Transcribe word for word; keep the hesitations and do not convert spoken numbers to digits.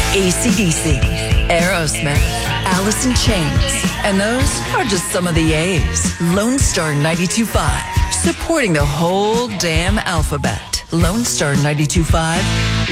A C D C, Aerosmith, Alice in Chains, and those are just some of the A's. Lone Star ninety-two point five, supporting the whole damn alphabet. Lone Star ninety-two point five